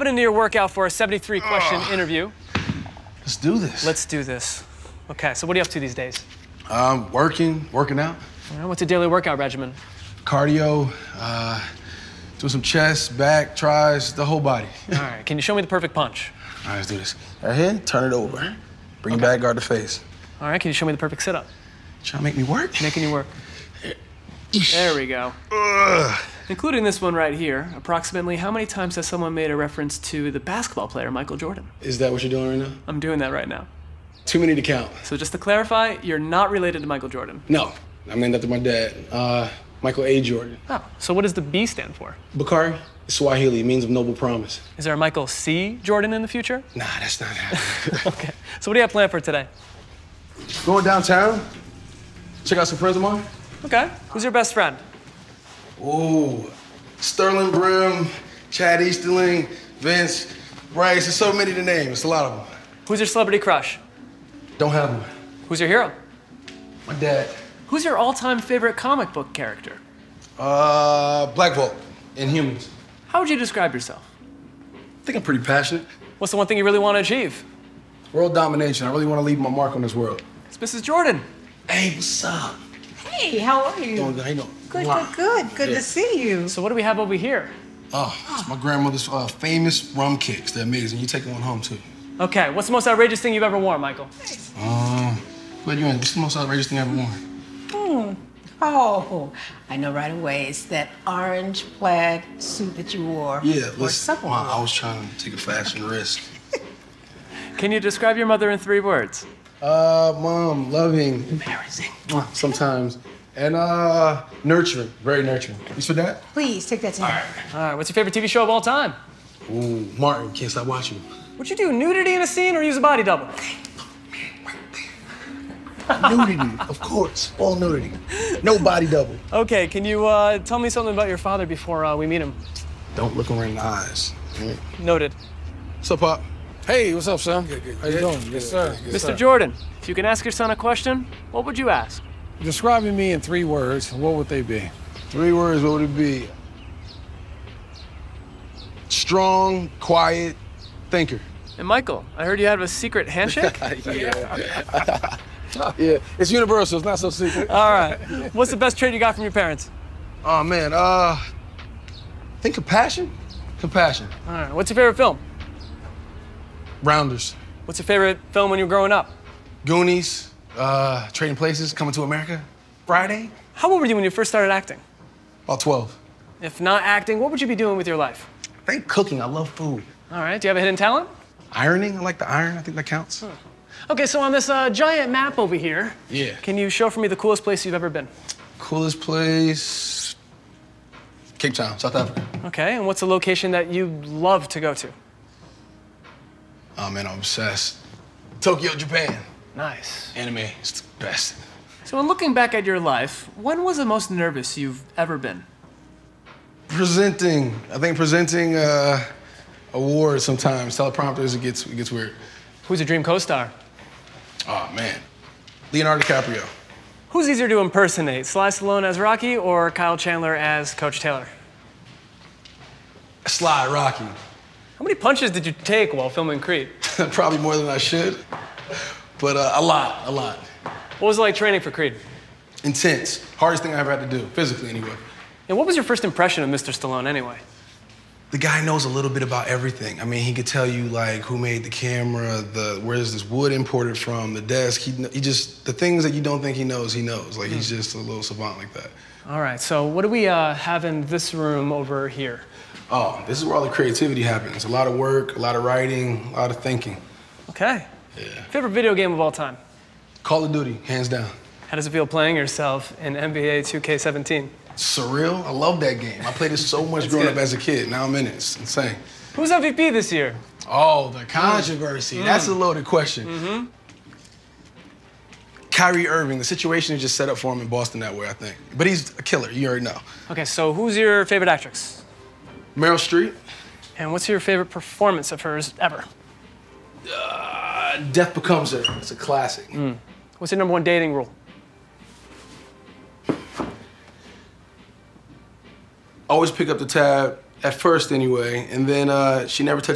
jumping into your workout for a 73-question interview. Let's do this. Let's do this. Okay, so what are you up to these days? Working out. All right, what's a daily workout regimen? Cardio, do some chest, back, tries, the whole body. All right, can you show me the perfect punch? All right, let's do this. Right here, turn it over. Bring it back, guard the face. All right, can you show me the perfect sit-up? Trying to make me work? Making you work. There we go. Including this one right here, approximately how many times has someone made a reference to the basketball player Michael Jordan? Is that what you're doing right now? I'm doing that right now. Too many to count. So just to clarify, you're not related to Michael Jordan? No, I'm named after my dad, Michael A. Jordan. Oh, so what does the B stand for? Bakari, Swahili, means of noble promise. Is there a Michael C. Jordan in the future? Nah, that's not happening. Okay, so what do you have planned for today? Going downtown, check out some friends of mine. Okay, who's your best friend? Ooh, Sterling Brim, Chad Easterling, Vince, Rice. There's so many to name. It's a lot of them. Who's your celebrity crush? Don't have one. Who's your hero? My dad. Who's your all-time favorite comic book character? Black Bolt, Inhumans. How would you describe yourself? I think I'm pretty passionate. What's the one thing you really want to achieve? World domination. I really want to leave my mark on this world. It's Mrs. Jordan. Hey, what's up? Hey, how are you? Doing good. How you doing? Good. Good to see you. So what do we have over here? Oh, it's my grandmother's famous rum cakes. They're amazing. You take one home, too. Okay, what's the most outrageous thing you've ever worn, Michael? What you in? What's the most outrageous thing I ever worn? Oh, I know right away. It's that orange plaid suit that you wore. Yeah, for listen, supper. I was trying to take a fashion risk. Can you describe your mother in 3 words? Mom, loving, embarrassing, sometimes, and nurturing, very nurturing. You for that? Please take that to me. All right, what's your favorite TV show of all time? Ooh, Martin, can't stop watching. Would you do nudity in a scene or use a body double? Nudity, of course, all nudity. No body double. Okay, can you tell me something about your father before we meet him? Don't look him right in the eyes. Noted. What's up, Pop? Hey, what's up, son? How you doing? Yes, sir. Mr. Jordan, if you can ask your son a question, what would you ask? Describing me in 3 words, what would they be? 3 words, what would it be? Strong, quiet, thinker. And Michael, I heard you have a secret handshake? Yeah, it's universal. It's not so secret. All right. What's the best trait you got from your parents? Oh, man, I think compassion? Compassion. All right. What's your favorite film? Rounders. What's your favorite film when you were growing up? Goonies, Trading Places, Coming to America, Friday. How old were you when you first started acting? About 12. If not acting, what would you be doing with your life? I think cooking, I love food. All right. Do you have a hidden talent? Ironing, I like the iron, I think that counts. Okay, so on this giant map over here, Yeah. can you show for me the coolest place you've ever been? Coolest place, Cape Town, South Africa. Okay, and what's a location that you love to go to? Oh man, I'm obsessed. Tokyo, Japan. Nice. Anime, it's the best. So in looking back at your life, when was the most nervous you've ever been? Presenting, awards sometimes, teleprompters, it gets weird. Who's your dream co-star? Oh man, Leonardo DiCaprio. Who's easier to impersonate, Sly Stallone as Rocky or Kyle Chandler as Coach Taylor? Sly, Rocky. How many punches did you take while filming Creed? Probably more than I should, but a lot. What was it like training for Creed? Intense, hardest thing I ever had to do, physically anyway. And what was your first impression of Mr. Stallone anyway? The guy knows a little bit about everything. I mean, he could tell you like who made the camera, where's this wood imported from, the desk. He just, the things that you don't think he knows. Like he's just a little savant like that. All right, so what do we have in this room over here? Oh, this is where all the creativity happens. A lot of work, a lot of writing, a lot of thinking. Okay. Yeah. Favorite video game of all time? Call of Duty, hands down. How does it feel playing yourself in NBA 2K17? Surreal, I love that game. I played it so much growing up as a kid. Now I'm in it, it's insane. Who's MVP this year? Oh, the controversy. That's a loaded question. Kyrie Irving, the situation is just set up for him in Boston that way, I think. But he's a killer, you already know. Okay, so who's your favorite actress? Meryl Streep. And what's your favorite performance of hers ever? Death Becomes Her, it's a classic. What's your #1 dating rule? Always pick up the tab, at first anyway, and then she never touched